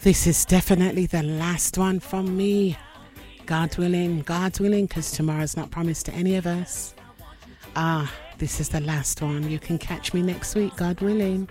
This is definitely the last one from me. God willing, because tomorrow's not promised to any of us. This is the last one. You can catch me next week, God willing.